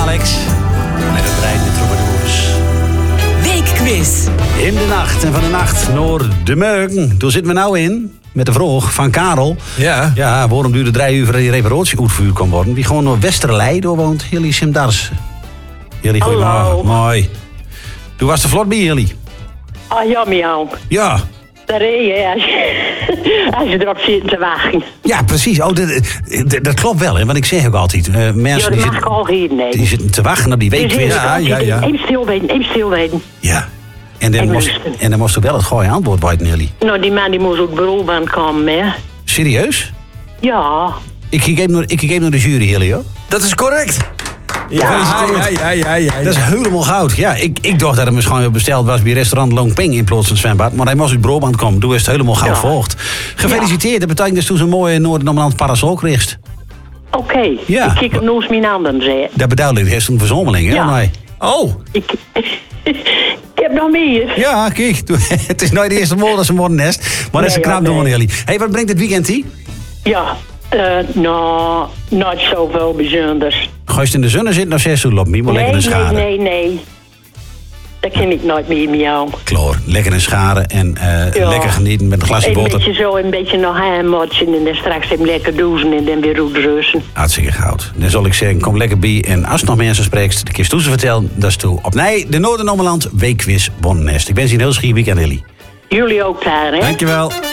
Alex. Met het trein de troubadours. Weekquiz. In de nacht en van de nacht naar de Meuken. Daar zitten we nou in. Met de vraag van Karel. Ja. Ja, waarom duurde 3 uur voordat die reparatie uitgevoerd kon worden? Die gewoon naar Westerleid door woont Hilly Simdars. Jullie goeiemorgen. Mooi. Toen was de vlot bij jullie. Ah ja, miauw. Ja. Daar reed je als je erop zit te wachten. Ja, precies. Oh, dat klopt wel, hè? Want ik zeg ook altijd, mensen Ja, dat mag ik al hier, nee. die zitten te wachten op die weekquiz. Ja. Even stilweten. Ja. En dan En moest, luisteren. en dan moest ook wel het goede antwoord weten, jullie. Nou, die man die moest ook beroepband komen, hè. Serieus? Ja. Ik kijk naar de jury, jullie, hoor. Dat is correct. Ja. Dat is helemaal goud. Ja, ik dacht dat hij misschien besteld was bij restaurant Long Ping in plaats van het zwembad. Maar hij moest uit Brabant komen. Toen is het helemaal goud volgt. Gefeliciteerd. Dat betekent dat je zo'n mooie Noord-Nederland parasol kreeg. Oké. Ja. Ik kijk het nog eens mijn handen, zei. Dat bedoel ik. Dat is een verzomeling, hè? Ja. Nee. Oh. Ik heb nog meer. Ja, kijk. Het is nooit de eerste woord als een modernest. Maar dat is een knap doen, jullie. Hé, wat brengt het weekend hier? Ja. Nou, niet zoveel bijzonders. Ga je in de zon zitten of 6 uur op? Maar lekker een schade. Nee. Dat ken ik nooit meer met jou. Kloor. Lekker een schade en lekker genieten met een glasje Een boter. beetje zo, een beetje nog heimotsen en dan straks hem lekker douchen en dan weer roetrussen. Hartstikke goud. Dan zal ik zeggen, kom lekker bij. En als je nog mensen spreekt, de kist toe ze vertellen. Dat is toe op de Noord-Nederland Weekquiz Bonnenest. Ik wens je een heel schier weekend, Hilly. Jullie ook daar, hè? Dankjewel.